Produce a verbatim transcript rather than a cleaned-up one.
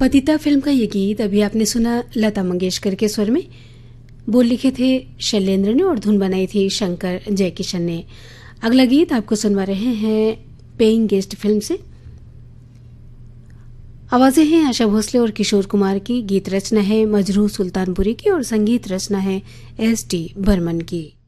पतिता फिल्म का ये गीत अभी आपने सुना लता मंगेशकर के स्वर में। बोल लिखे थे शैलेंद्र ने और धुन बनाई थी शंकर जयकिशन ने। अगला गीत आपको सुनवा रहे हैं पेइंग गेस्ट फिल्म से। आवाजें हैं आशा भोसले और किशोर कुमार की, गीत रचना है मजरूह सुल्तानपुरी की और संगीत रचना है एस टी बर्मन की।